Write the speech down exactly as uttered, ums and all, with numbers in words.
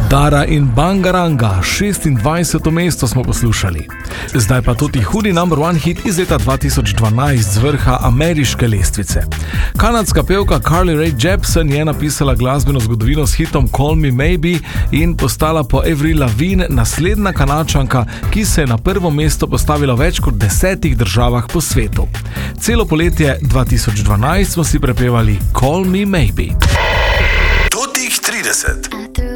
Dara in Bangaranga, šestindvajseto mesto smo poslušali. Zdaj pa tudi hudi number one hit iz leta dva tisoč dvanajst z vrha ameriške lestvice. Kanadska pevka Carly Rae Jepsen je napisala glasbeno zgodovino s hitom Call Me Maybe in postala po Avril Lavigne naslednja Kanadčanka, ki se je na prvo mesto postavila v več kot desetih državah po svetu. Celo poletje dva tisoč dvanajst smo si prepevali Call Me Maybe. Totih trideset.